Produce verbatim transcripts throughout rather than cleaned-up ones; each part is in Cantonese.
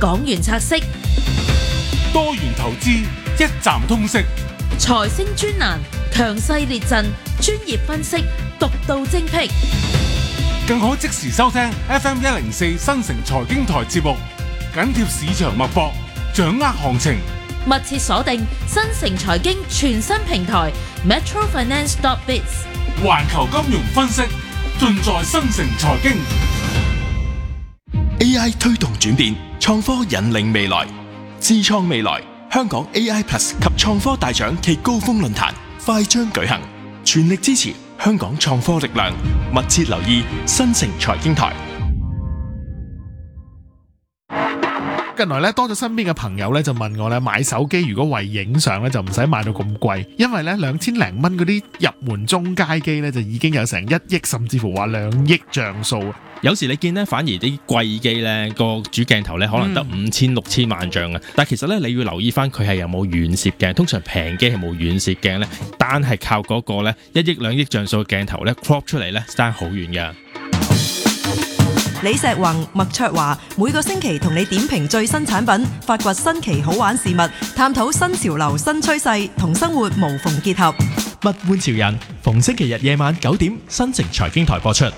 港元拆息， 多元投資一站通識， 財星專欄強勢列陣，專業分析，獨到精闢， 更可即時收聽 F M 一零四新城財經台節目，緊貼市場脈搏，掌握行情。 密切鎖定新城財經全新平台 Metro Finance dot biz， 環球金融分析盡在新城財經。 A I 推動轉變，創科引領未來，智創未來。香港 A I Plus 及創科大獎暨高峰論壇快將舉行，全力支持香港創科力量，密切留意新城財經台。 近來咧多咗身邊嘅朋友咧就問我咧買手機如果為影相咧就唔使買到咁貴，因為咧兩千零蚊嗰啲入門中階機咧就已經有成一億甚至乎話兩億像素。 有時你見咧反而啲貴機咧個主鏡頭咧可能得五千六千萬像啊，但係其實咧你要留意翻佢係有冇遠攝鏡，通常平機係冇遠攝鏡咧，單係靠嗰個咧一億兩億像素嘅鏡頭咧 crop 出嚟咧爭好遠㗎。 李石宏、麥卓華每個星期同你點評最新產品，發掘新奇好玩事物，探討新潮流新趨勢，同生活無縫結合。 物玩潮人，逢星期日夜晚九點，新城財經台播出。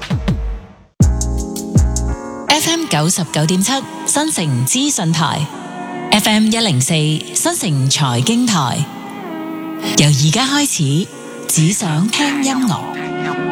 F M 九十九點七新城資訊台 ，F M 一零四新城財經台，由而家開始，只想聽音樂。